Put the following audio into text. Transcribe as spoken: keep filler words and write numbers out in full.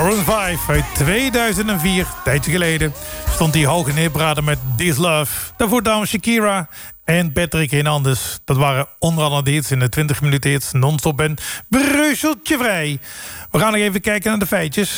Maroon vijf uit tweeduizend vier, een tijdje geleden, stond hij hoog in neerbraden met This Love. Daarvoor dames Shakira en Patrick Hernandez. Dat waren onder andere de hits in de twintig minuten hits non-stop en Brusseltje vrij. We gaan nog even kijken naar de feitjes.